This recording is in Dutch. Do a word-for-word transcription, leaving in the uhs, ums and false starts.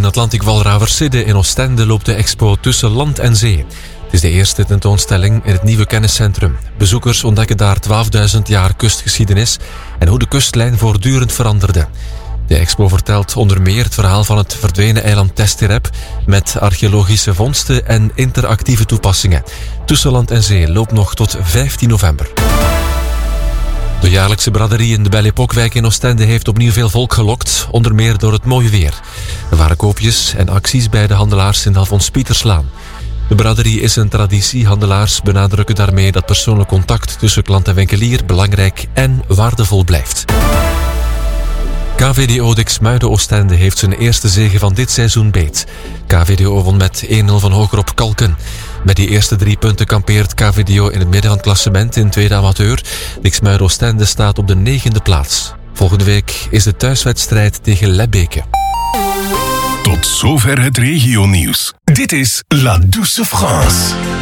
In Atlantic Walraverside in Oostende loopt de expo Tussen Land en Zee. Het is de eerste tentoonstelling in het nieuwe kenniscentrum. Bezoekers ontdekken daar twaalfduizend jaar kustgeschiedenis en hoe de kustlijn voortdurend veranderde. De expo vertelt onder meer het verhaal van het verdwenen eiland Testerep met archeologische vondsten en interactieve toepassingen. Tussen Land en Zee loopt nog tot vijftien november. De jaarlijkse braderie in de Belle Époque-wijk in Oostende heeft opnieuw veel volk gelokt, onder meer door het mooie weer. Er waren koopjes en acties bij de handelaars in de Alfons Pieterslaan. De braderie is een traditie. Handelaars benadrukken daarmee dat persoonlijk contact tussen klant en winkelier belangrijk en waardevol blijft. K V D O Diksmuide Oostende heeft zijn eerste zege van dit seizoen beet. K V D O won met één nul van Hoger op Kalken. Met die eerste drie punten kampeert K V D O in het midden van het klassement in tweede amateur. Diksmuide Oostende staat op de negende plaats. Volgende week is de thuiswedstrijd tegen Lebbeke. Tot zover het regionieuws. Dit is La Douce France.